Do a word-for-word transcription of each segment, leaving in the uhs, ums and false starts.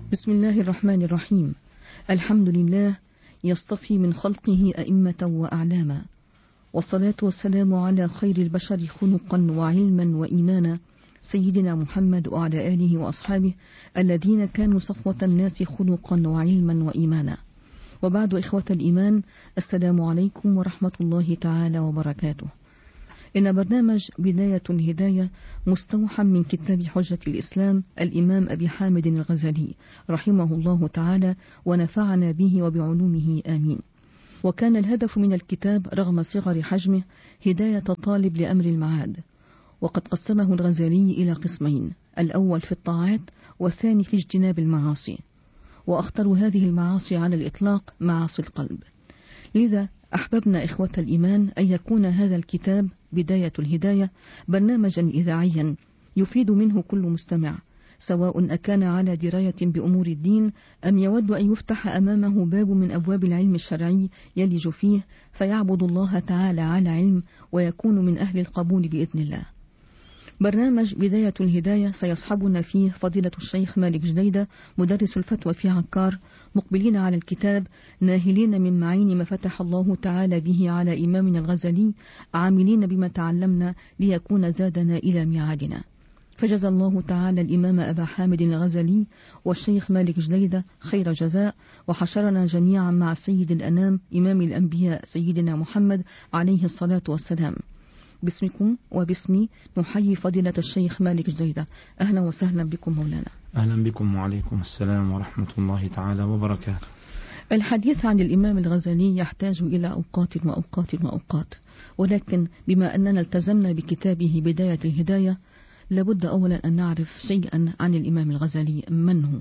بسم الله الرحمن الرحيم. الحمد لله يصطفي من خلقه أئمة وأعلاما، والصلاة والسلام على خير البشر خلقا وعلما وإيمانا، سيدنا محمد وعلى آله وأصحابه الذين كانوا صفوة الناس خلقا وعلما وإيمانا. وبعد، إخوة الإيمان، السلام عليكم ورحمة الله تعالى وبركاته. إن برنامج بداية الهداية مستوحى من كتاب حجة الإسلام الإمام أبي حامد الغزالي رحمه الله تعالى ونفعنا به وبعلومه آمين. وكان الهدف من الكتاب رغم صغر حجمه هداية طالب لأمر المعاد، وقد قسمه الغزالي إلى قسمين: الأول في الطاعات، والثاني في اجتناب المعاصي. وأخطر هذه المعاصي على الإطلاق معاصي القلب. لذا أحببنا إخوة الإيمان أن يكون هذا الكتاب بداية الهداية برنامجا إذاعيا يفيد منه كل مستمع، سواء أكان على دراية بأمور الدين أم يود أن يفتح أمامه باب من أبواب العلم الشرعي يلج فيه فيعبد الله تعالى على علم ويكون من أهل القبول بإذن الله. برنامج بداية الهداية سيصحبنا فيه فضيلة الشيخ مالك جديدة مدرس الفتوى في عكار، مقبلين على الكتاب ناهلين من معين ما فتح الله تعالى به على إمامنا الغزالي، عاملين بما تعلمنا ليكون زادنا إلى ميعادنا. فجزى الله تعالى الإمام أبا حامد الغزالي والشيخ مالك جديدة خير جزاء، وحشرنا جميعا مع سيد الأنام إمام الأنبياء سيدنا محمد عليه الصلاة والسلام. باسمكم وباسمي نحيي فضيلة الشيخ مالك جديدة. أهلا وسهلا بكم مولانا. أهلا بكم وعليكم السلام ورحمة الله تعالى وبركاته. الحديث عن الإمام الغزالي يحتاج إلى أوقات وأوقات وأوقات، ولكن بما أننا التزمنا بكتابه بداية الهداية لابد أولا أن نعرف شيئا عن الإمام الغزالي. من هو؟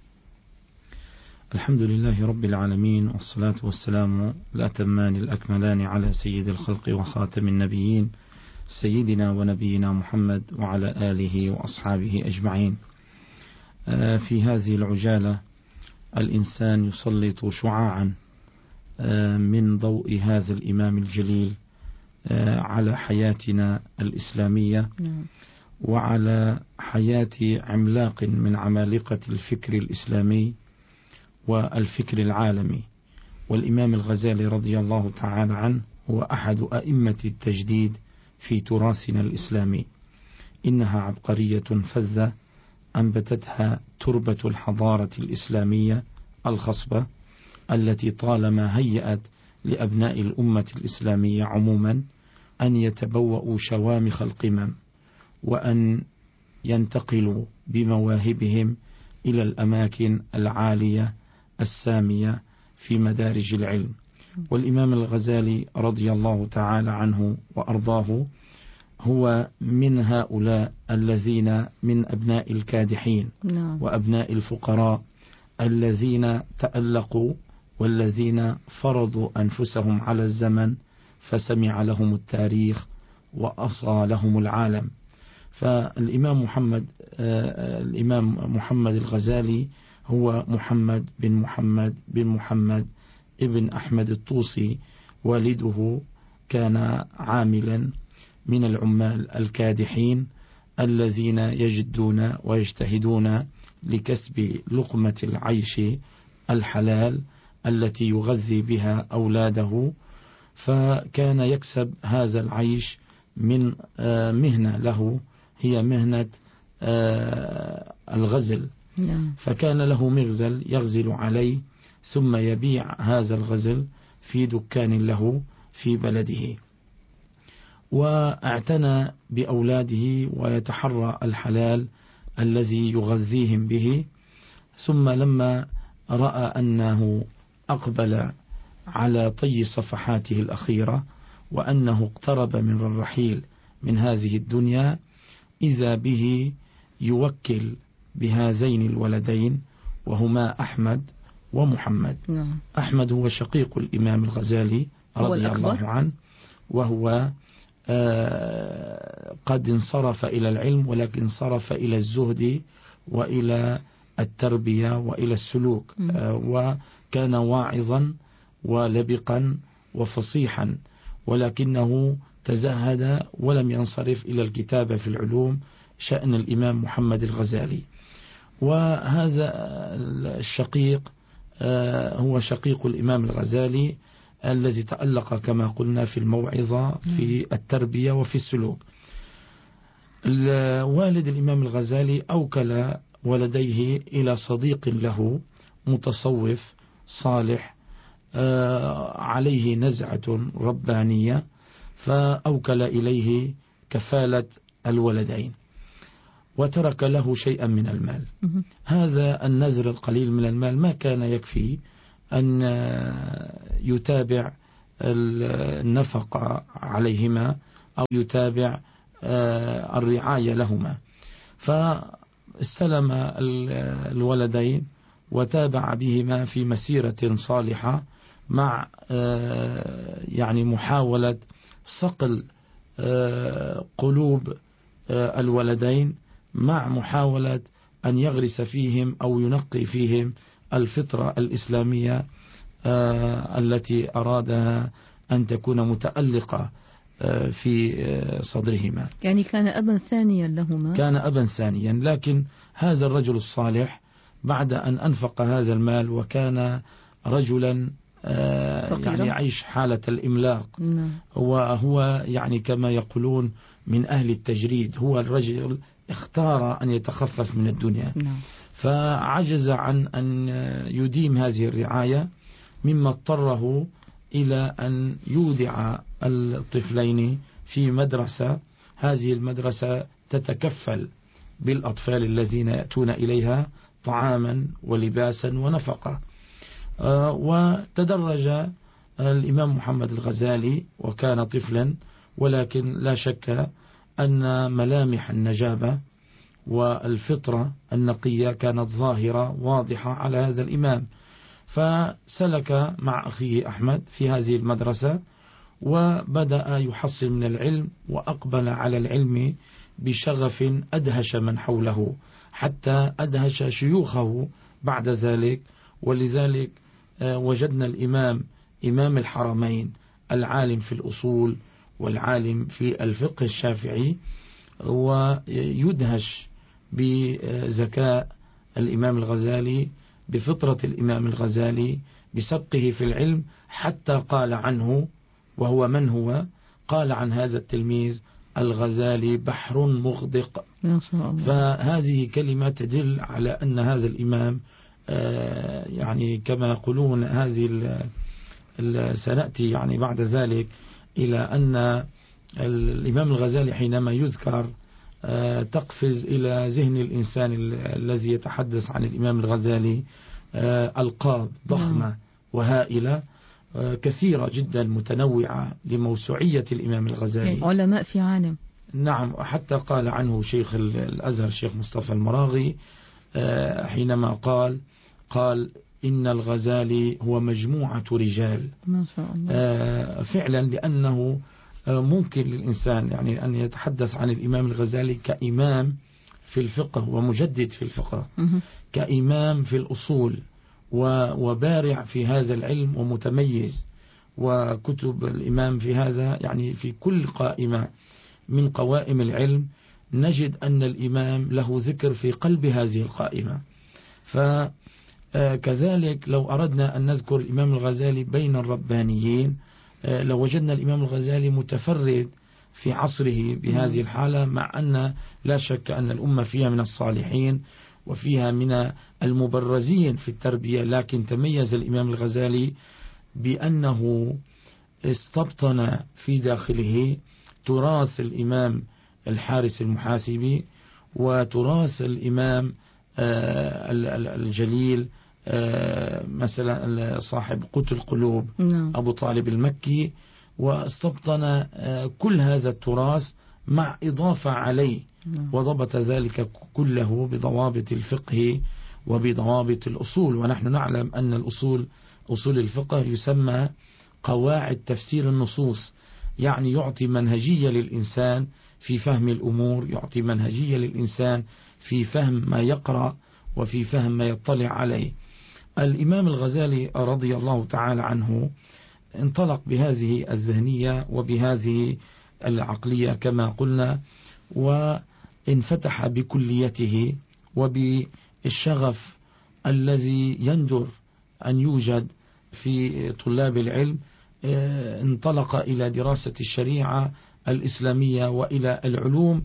الحمد لله رب العالمين، والصلاة والسلام الأتمان الأكملان على سيد الخلق وخاتم النبيين سيدنا ونبينا محمد وعلى آله وأصحابه أجمعين. في هذه العجالة الإنسان يسلط شعاعا من ضوء هذا الإمام الجليل على حياتنا الإسلامية وعلى حياة عملاق من عمالقة الفكر الإسلامي والفكر العالمي. والإمام الغزالي رضي الله تعالى عنه هو أحد أئمة التجديد في تراثنا الإسلامي. إنها عبقرية فذة أنبتتها تربة الحضارة الإسلامية الخصبة التي طالما هيأت لأبناء الأمة الإسلامية عموما أن يتبوأوا شوامخ القمم وأن ينتقلوا بمواهبهم إلى الأماكن العالية السامية في مدارج العلم. والإمام الغزالي رضي الله تعالى عنه وأرضاه هو من هؤلاء الذين من أبناء الكادحين وأبناء الفقراء الذين تألقوا والذين فرضوا أنفسهم على الزمن فسمع لهم التاريخ وأصغى لهم العالم. فالإمام محمد الإمام محمد الغزالي هو محمد بن محمد بن محمد ابن أحمد الطوسي. والده كان عاملا من العمال الكادحين الذين يجدون ويجتهدون لكسب لقمة العيش الحلال التي يغذي بها أولاده، فكان يكسب هذا العيش من مهنة له هي مهنة الغزل. فكان له مغزل يغزل عليه ثم يبيع هذا الغزل في دكان له في بلده، واعتنى بأولاده ويتحرى الحلال الذي يغذيهم به. ثم لما رأى أنه أقبل على طي صفحاته الأخيرة وأنه اقترب من الرحيل من هذه الدنيا، إذا به يوكل بهذين الولدين وهما أحمد ومحمد. نعم. أحمد هو شقيق الإمام الغزالي رضي الله عنه، وهو آه قد انصرف إلى العلم ولكن انصرف إلى الزهد وإلى التربية وإلى السلوك، آه وكان واعظا ولبقا وفصيحا، ولكنه تزهد ولم ينصرف إلى الكتابة في العلوم شأن الإمام محمد الغزالي. وهذا الشقيق هو شقيق الإمام الغزالي الذي تألق كما قلنا في الموعظة في التربية وفي السلوك. والد الإمام الغزالي أوكل ولديه إلى صديق له متصوف صالح عليه نزعة ربانية، فأوكل إليه كفالة الولدين وترك له شيئا من المال. هذا النزر القليل من المال ما كان يكفي أن يتابع النفقة عليهما أو يتابع الرعاية لهما، فاستلم الولدين وتابع بهما في مسيرة صالحة مع يعني محاولة صقل قلوب الولدين، مع محاولة أن يغرس فيهم أو ينقي فيهم الفطرة الإسلامية التي أرادها أن تكون متألقة في صدرهما. يعني كان أبا ثانيا لهما. كان أبا ثانيا، لكن هذا الرجل الصالح بعد أن أنفق هذا المال وكان رجلا يعني يعيش حالة الإملاق، وهو يعني كما يقولون من أهل التجريد، هو الرجل اختار أن يتخفف من الدنيا، فعجز عن أن يديم هذه الرعاية، مما اضطره إلى أن يودع الطفلين في مدرسة. هذه المدرسة تتكفل بالأطفال الذين يأتون إليها طعاما ولباسا ونفقة. وتدرج الإمام محمد الغزالي وكان طفلا، ولكن لا شك أن ملامح النجابة والفطرة النقية كانت ظاهرة واضحة على هذا الإمام، فسلك مع أخيه أحمد في هذه المدرسة وبدأ يحصل من العلم، وأقبل على العلم بشغف أدهش من حوله حتى أدهش شيوخه بعد ذلك. ولذلك وجدنا الإمام إمام الحرمين العالم في الأصول والعالم في الفقه الشافعي، ويدهش بذكاء الإمام الغزالي، بفطرة الإمام الغزالي، بسبقه في العلم، حتى قال عنه، وهو من هو؟ قال عن هذا التلميذ: الغزالي بحر مغدق. ما شاء الله. فهذه كلمة تدل على أن هذا الإمام يعني كما يقولون هذه سنأتي يعني بعد ذلك إلى أن الإمام الغزالي حينما يذكر تقفز إلى ذهن الإنسان الذي يتحدث عن الإمام الغزالي ألقاب ضخمة وهائلة كثيرة جدا متنوعة لموسوعية الإمام الغزالي. علماء في عالم. نعم، حتى قال عنه شيخ الأزهر الشيخ مصطفى المراغي حينما قال قال إن الغزالي هو مجموعة رجال. ما شاء الله. فعلا، لأنه ممكن للإنسان يعني أن يتحدث عن الإمام الغزالي كإمام في الفقه ومجدد في الفقه، كإمام في الأصول وبارع في هذا العلم ومتميز، وكتب الإمام في هذا يعني في كل قائمة من قوائم العلم نجد أن الإمام له ذكر في قلب هذه القائمة. فكذلك لو أردنا أن نذكر الإمام الغزالي بين الربانيين لو وجدنا الإمام الغزالي متفرد في عصره بهذه الحالة، مع أن لا شك أن الأمة فيها من الصالحين وفيها من المبرزين في التربية، لكن تميز الإمام الغزالي بأنه استبطن في داخله تراث الإمام الحارس المحاسبي وتراث الإمام الجليل مثلا صاحب قوت القلوب أبو طالب المكي، واستبطن كل هذا التراث مع إضافة عليه، وضبط ذلك كله بضوابط الفقه وبضوابط الأصول. ونحن نعلم أن الأصول أصول الفقه يسمى قواعد تفسير النصوص، يعني يعطي منهجية للإنسان في فهم الأمور، يعطي منهجية للإنسان في فهم ما يقرأ وفي فهم ما يطلع عليه. الإمام الغزالي رضي الله تعالى عنه انطلق بهذه الذهنية وبهذه العقلية كما قلنا، وانفتح بكليته وب الشغف الذي يندر أن يوجد في طلاب العلم انطلق إلى دراسة الشريعة الإسلامية وإلى العلوم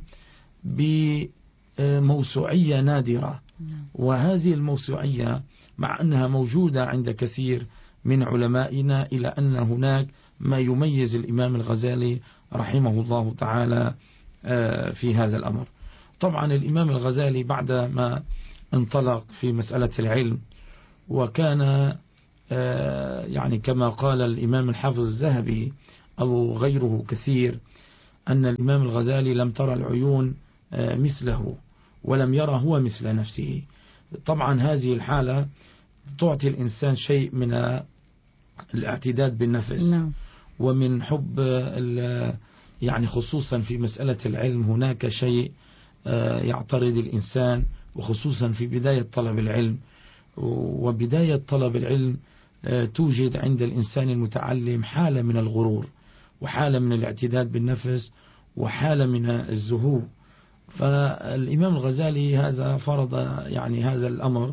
بموسوعية نادرة. وهذه الموسوعية مع أنها موجودة عند كثير من علمائنا إلى أن هناك ما يميز الإمام الغزالي رحمه الله تعالى في هذا الأمر. طبعا الإمام الغزالي بعدما انطلق في مسألة العلم وكان يعني كما قال الإمام الحافظ الذهبي أو غيره كثير أن الإمام الغزالي لم ترى العيون مثله ولم يرى هو مثل نفسه. طبعا هذه الحالة تعطي الإنسان شيء من الاعتداد بالنفس نعم. ومن حب يعني خصوصا في مسألة العلم هناك شيء يعترض الإنسان وخصوصا في بداية طلب العلم. وبداية طلب العلم توجد عند الإنسان المتعلم حالة من الغرور وحالة من الاعتداد بالنفس وحالة من الزهو. فالإمام الغزالي هذا فرض يعني هذا الأمر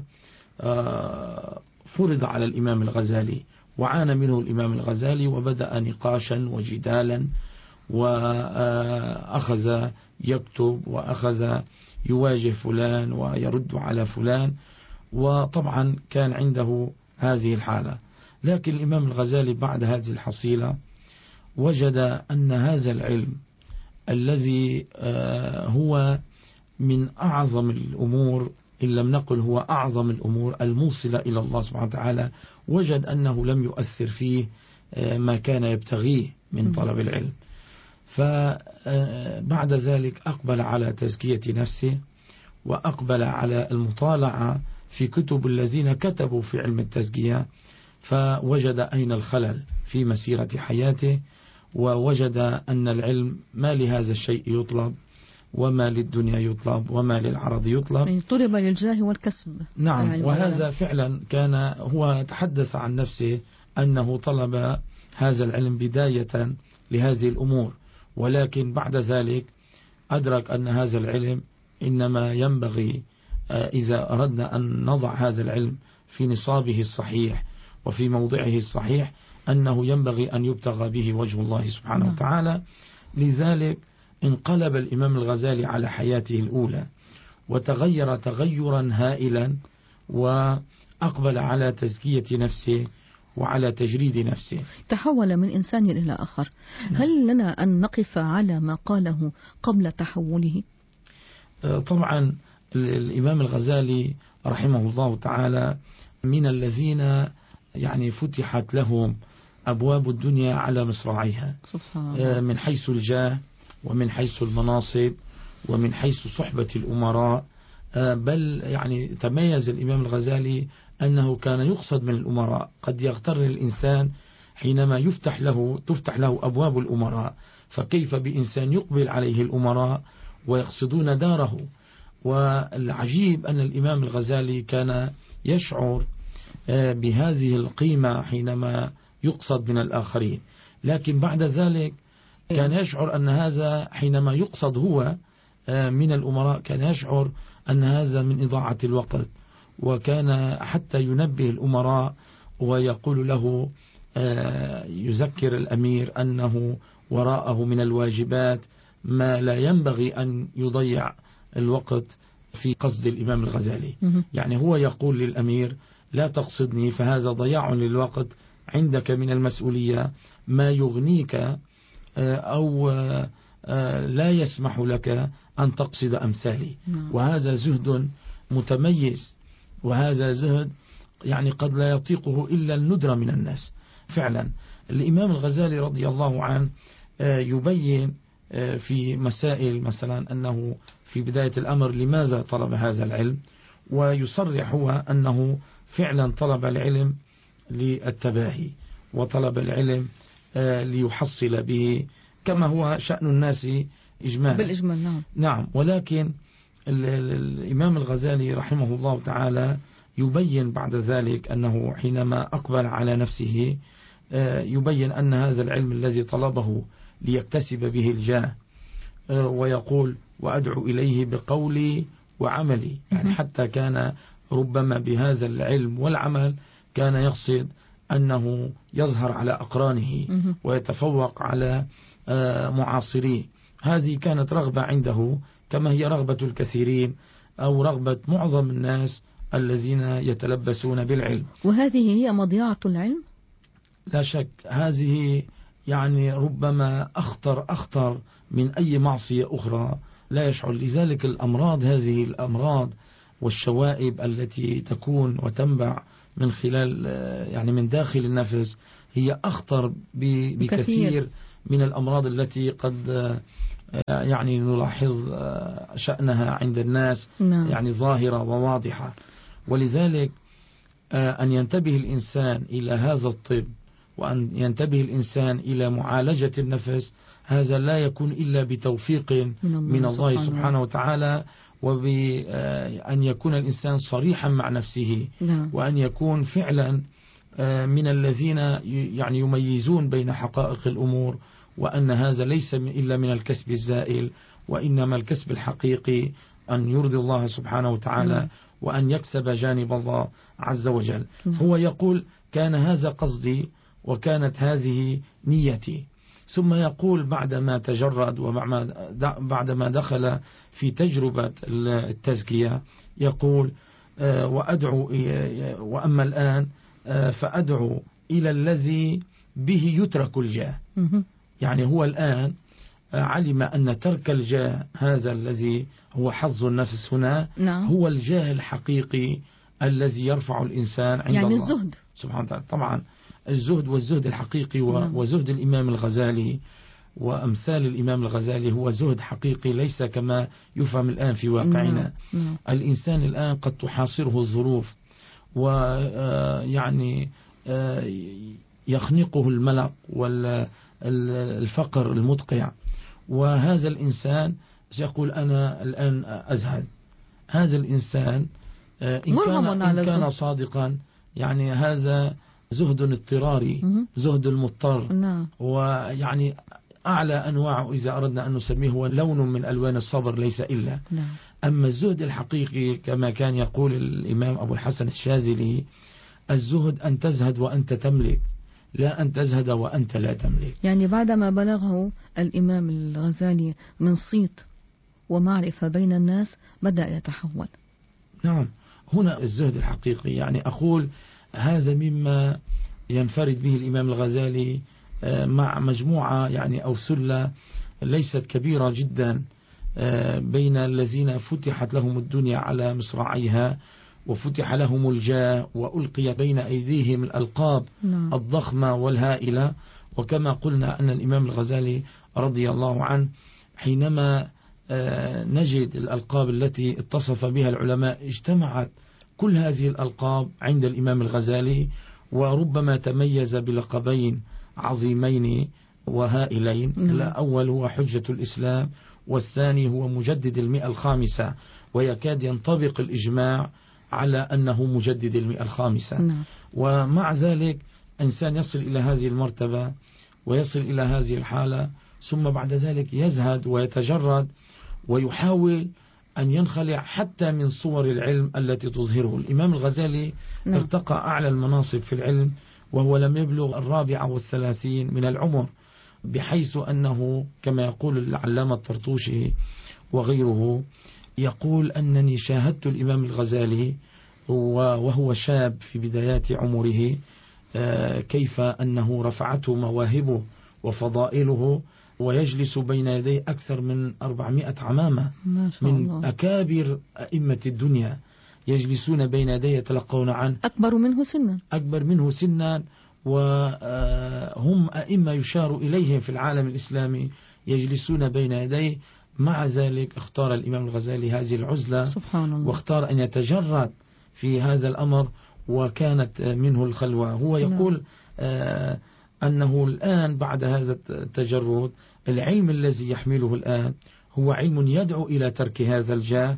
فرض على الإمام الغزالي وعانى منه الإمام الغزالي وبدأ نقاشا وجدالا وأخذ يكتب وأخذ يواجه فلان ويرد على فلان. وطبعا كان عنده هذه الحالة. لكن الإمام الغزالي بعد هذه الحصيلة وجد أن هذا العلم الذي هو من أعظم الأمور إن لم نقل هو أعظم الأمور الموصلة إلى الله سبحانه وتعالى، وجد أنه لم يؤثر فيه ما كان يبتغيه من طلب العلم. فبعد ذلك أقبل على تزكية نفسه وأقبل على المطالعة في كتب الذين كتبوا في علم التزكية، فوجد أين الخلل في مسيرة حياته، ووجد أن العلم ما لهذا الشيء يطلب وما للدنيا يطلب وما للعرض يطلب، يعني طلب للجاه والكسب. نعم. يعني وهذا فعلا كان هو تحدث عن نفسه أنه طلب هذا العلم بداية لهذه الأمور، ولكن بعد ذلك أدرك أن هذا العلم إنما ينبغي إذا أردنا أن نضع هذا العلم في نصابه الصحيح وفي موضعه الصحيح أنه ينبغي أن يبتغى به وجه الله سبحانه وتعالى. لذلك انقلب الإمام الغزالي على حياته الأولى وتغير تغيرا هائلا وأقبل على تزكية نفسه وعلى تجريد نفسه، تحول من إنسان إلى آخر. هل لنا أن نقف على ما قاله قبل تحوله؟ طبعا الإمام الغزالي رحمه الله تعالى من الذين يعني فتحت لهم أبواب الدنيا على مصراعيها، من حيث الجاه ومن حيث المناصب ومن حيث صحبة الأمراء. بل يعني تميز الإمام الغزالي أنه كان يقصد من الأمراء. قد يغتر الإنسان حينما يفتح له تفتح له أبواب الأمراء، فكيف بإنسان يقبل عليه الأمراء ويقصدون داره. والعجيب أن الإمام الغزالي كان يشعر بهذه القيمة حينما يقصد من الآخرين، لكن بعد ذلك كان يشعر أن هذا حينما يقصد هو من الأمراء كان يشعر أن هذا من إضاعة الوقت، وكان حتى ينبه الأمراء ويقول له يذكر الأمير أنه وراءه من الواجبات ما لا ينبغي أن يضيع الوقت في قصد الإمام الغزالي. يعني هو يقول للأمير لا تقصدني، فهذا ضياع للوقت، عندك من المسؤولية ما يغنيك أو لا يسمح لك أن تقصد أمثالي. وهذا زهد متميز، وهذا زهد يعني قد لا يطيقه إلا الندرة من الناس. فعلا الإمام الغزالي رضي الله عنه يبين في مسائل مثلا أنه في بداية الأمر لماذا طلب هذا العلم، ويصرح هو أنه فعلا طلب العلم للتباهي وطلب العلم ليحصل به كما هو شأن الناس إجمالا بالإجمال. نعم. نعم. ولكن الإمام الغزالي رحمه الله تعالى يبين بعد ذلك أنه حينما أقبل على نفسه يبين أن هذا العلم الذي طلبه ليكتسب به الجاه، ويقول وأدعو إليه بقولي وعملي، يعني حتى كان ربما بهذا العلم والعمل كان يقصد أنه يظهر على أقرانه ويتفوق على معاصريه. هذه كانت رغبة عنده كما هي رغبة الكثيرين أو رغبة معظم الناس الذين يتلبسون بالعلم. وهذه هي مضيعة العلم؟ لا شك، هذه يعني ربما أخطر أخطر من أي معصية أخرى لا يشعر. لذلك الأمراض، هذه الأمراض والشوائب التي تكون وتنبع من خلال يعني من داخل النفس هي أخطر بكثير من الأمراض التي قد يعني نلاحظ شأنها عند الناس يعني ظاهرة وواضحة. ولذلك أن ينتبه الإنسان إلى هذا الطب وأن ينتبه الإنسان إلى معالجة النفس، هذا لا يكون إلا بتوفيق من الله, من الله سبحانه وتعالى، وبأن يكون الإنسان صريحا مع نفسه وأن يكون فعلا من الذين يعني يميزون بين حقائق الأمور، وأن هذا ليس إلا من الكسب الزائل، وإنما الكسب الحقيقي أن يرضي الله سبحانه وتعالى وأن يكسب جانب الله عز وجل. هو يقول كان هذا قصدي وكانت هذه نيتي. ثم يقول بعدما تجرد وبعدما دخل في تجربة التزكية يقول وأدعو وأما الآن فأدعو إلى الذي به يترك الجاه. يعني هو الآن علم أن ترك الجاه هذا الذي هو حظ النفس هنا هو الجاه الحقيقي الذي يرفع الإنسان عند يعني الله الزهد سبحانه وتعالى. طبعا الزهد والزهد الحقيقي وزهد الإمام الغزالي وأمثال الإمام الغزالي هو زهد حقيقي ليس كما يفهم الآن في واقعنا. الإنسان الآن قد تحاصره الظروف ويعني يخنقه الملق والفقر المدقع، وهذا الإنسان يقول أنا الآن أزهد. هذا الإنسان إن كان, إن كان صادقا يعني هذا زهد اضطراري، زهد المضطر، ويعني أعلى أنواع إذا أردنا أن نسميه هو لون من ألوان الصبر ليس إلا. أما الزهد الحقيقي كما كان يقول الإمام أبو الحسن الشاذلي الزهد أن تزهد وأنت تملك، لا أن تزهد وأنت لا تملك. يعني بعدما بلغه الإمام الغزالي من صيت ومعرفة بين الناس بدأ يتحول. نعم، هنا الزهد الحقيقي. يعني أقول هذا مما ينفرد به الإمام الغزالي مع مجموعة يعني أو سلة ليست كبيرة جدا بين الذين فتحت لهم الدنيا على مصراعيها وفتح لهم الجاه وألقي بين أيديهم الألقاب نعم. الضخمة والهائلة. وكما قلنا أن الإمام الغزالي رضي الله عنه حينما نجد الألقاب التي اتصف بها العلماء اجتمعت كل هذه الألقاب عند الإمام الغزالي، وربما تميز بلقبين عظيمين وهائلين. نعم. الأول هو حجة الإسلام، والثاني هو مجدد المئة الخامسة، ويكاد ينطبق الإجماع على أنه مجدد المئة الخامسة. نعم. ومع ذلك إنسان يصل إلى هذه المرتبة ويصل إلى هذه الحالة ثم بعد ذلك يزهد ويتجرد ويحاول أن ينخلع حتى من صور العلم التي تظهره. الإمام الغزالي نعم. ارتقى أعلى المناصب في العلم وهو لم يبلغ الرابعة والثلاثين من العمر، بحيث أنه كما يقول العلامة الطرطوشي وغيره يقول أنني شاهدت الإمام الغزالي وهو شاب في بدايات عمره كيف أنه رفعته مواهبه وفضائله ويجلس بين يديه أكثر من أربعمائة عمامة من أكابر أئمة الدنيا يجلسون بين يديه يتلقون عنه، أكبر منه سنا أكبر منه سنا وهم أئمة يشار إليهم في العالم الإسلامي يجلسون بين يديه. مع ذلك اختار الإمام الغزالي هذه العزلة سبحان الله، واختار أن يتجرد في هذا الأمر وكانت منه الخلوة. هو يقول آه أنه الآن بعد هذا التجرد العلم الذي يحمله الآن هو علم يدعو إلى ترك هذا الجاه،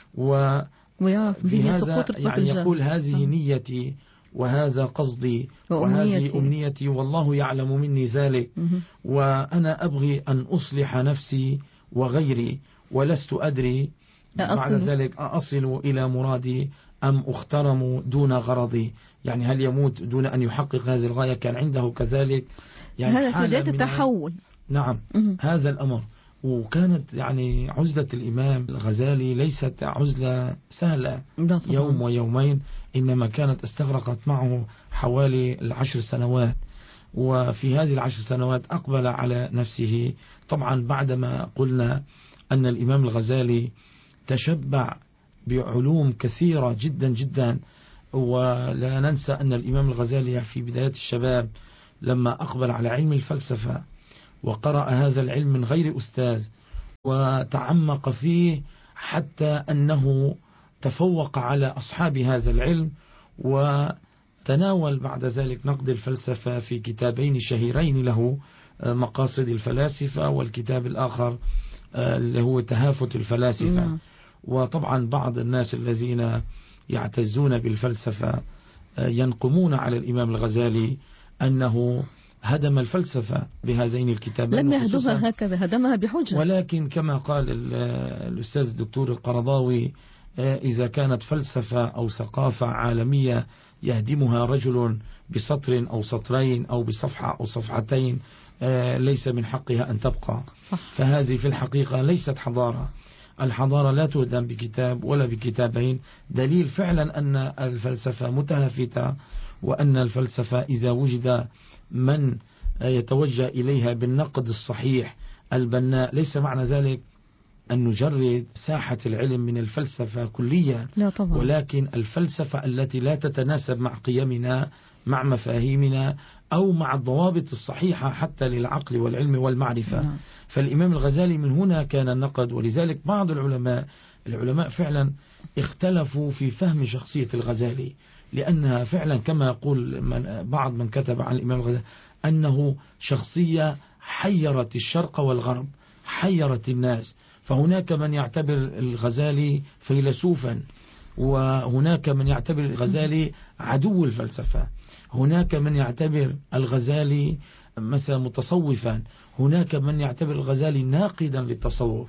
وبهذا يعني يقول هذه نيتي وهذا قصدي وهذه أمنيتي والله يعلم مني ذلك، وأنا أبغي أن أصلح نفسي وغيري ولست أدري بعد ذلك أصل إلى مرادي أم أخترم دون غرضي، يعني هل يموت دون أن يحقق هذه الغاية؟ كان عنده كذلك يعني هذا في بداية التحول. نعم م- هذا الأمر. وكانت يعني عزلة الإمام الغزالي ليست عزلة سهلة يوم ويومين، إنما كانت استغرقت معه حوالي العشر سنوات. وفي هذه العشر سنوات أقبل على نفسه. طبعا بعدما قلنا أن الإمام الغزالي تشبع بعلوم كثيرة جدا جدا، ولا ننسى أن الإمام الغزالي في بداية الشباب لما أقبل على علم الفلسفة وقرأ هذا العلم من غير أستاذ وتعمق فيه حتى أنه تفوق على أصحاب هذا العلم، وتناول بعد ذلك نقد الفلسفة في كتابين شهيرين له، مقاصد الفلاسفة والكتاب الآخر اللي هو تهافت الفلاسفة. وطبعا بعض الناس الذين يعتزون بالفلسفة ينقمون على الإمام الغزالي أنه هدم الفلسفة بهذين الكتابين. لم يهدمها هكذا، هدمها بحجة. ولكن كما قال الأستاذ الدكتور القرضاوي، إذا كانت فلسفة أو ثقافة عالمية يهدمها رجل بسطر أو سطرين أو بصفحة أو صفحتين ليس من حقها أن تبقى. صح. فهذه في الحقيقة ليست حضارة. الحضارة لا تهدم بكتاب ولا بكتابين. دليل فعلا أن الفلسفة متهافتة، وأن الفلسفة إذا وجد من يتوجه إليها بالنقد الصحيح البناء، ليس معنى ذلك أن نجرد ساحة العلم من الفلسفة كليا، لا طبعا. ولكن الفلسفة التي لا تتناسب مع قيمنا، مع مفاهيمنا، أو مع الضوابط الصحيحة حتى للعقل والعلم والمعرفة. نعم. فالإمام الغزالي من هنا كان النقد. ولذلك بعض العلماء العلماء فعلا اختلفوا في فهم شخصية الغزالي، لأنها فعلا كما يقول من بعض من كتب عن الإمام الغزالي أنه شخصية حيرت الشرق والغرب، حيرت الناس. فهناك من يعتبر الغزالي فيلسوفا، وهناك من يعتبر الغزالي عدو الفلسفة، هناك من يعتبر الغزالي مثلا متصوفا، هناك من يعتبر الغزالي ناقدا للتصوف.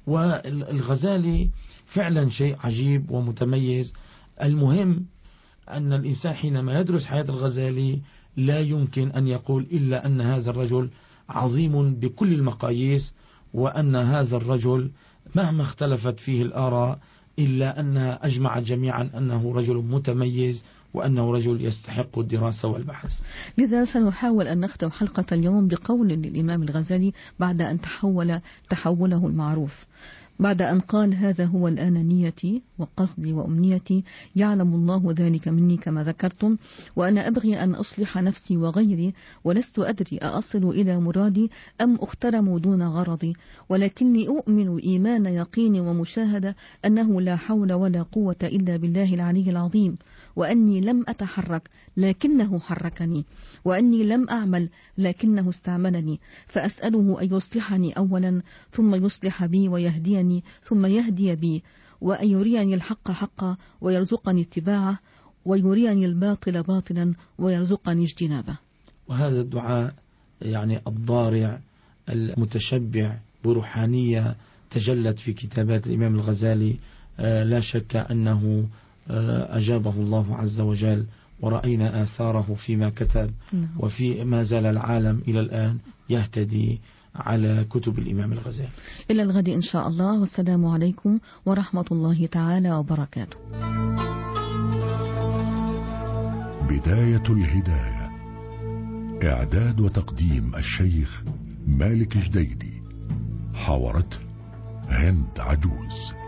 والغزالي فعلا شيء عجيب ومتميز. المهم أن الإنسان حينما يدرس حياة الغزالي لا يمكن أن يقول إلا أن هذا الرجل عظيم بكل المقاييس، وأن هذا الرجل مهما اختلفت فيه الآراء إلا أن أجمع جميعا أنه رجل متميز، وأنه رجل يستحق الدراسة والبحث. لذا سنحاول أن نختم حلقة اليوم بقول للإمام الغزالي بعد أن تحول تحوله المعروف، بعد أن قال: هذا هو الآن نيتي وقصدي وأمنيتي، يعلم الله ذلك مني كما ذكرتم، وأنا أبغي أن أصلح نفسي وغيري، ولست أدري أصل إلى مرادي أم أخترم دون غرضي، ولكني أؤمن إيمان يقين ومشاهدة أنه لا حول ولا قوة إلا بالله العلي العظيم، وأني لم أتحرك لكنه حركني، وأني لم أعمل لكنه استعملني، فأسأله أن يصلحني أولا ثم يصلح بي ويهديني ثم يهدي بي، وأن يريني الحق حقا ويرزقني اتباعه، ويريني الباطل باطلا ويرزقني اجتنابه. وهذا الدعاء يعني الضارع المتشبع بروحانية تجلت في كتابات الإمام الغزالي، لا شك أنه أجابه الله عز وجل، ورأينا آثاره فيما كتب، وفي ما زال العالم إلى الآن يهتدي على كتب الإمام الغزالي. إلى الغد إن شاء الله، والسلام عليكم ورحمة الله تعالى وبركاته. بداية الهداية، إعداد وتقديم الشيخ مالك جديدي، حاورته هند عجوز.